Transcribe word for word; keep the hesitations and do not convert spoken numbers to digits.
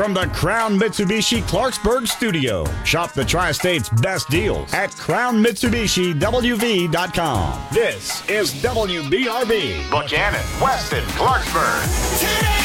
from the Crown Mitsubishi Clarksburg studio. Shop the Tri-State's best deals at crown mitsubishi w v dot com. This is W B R B, Buchanan, Weston, Clarksburg.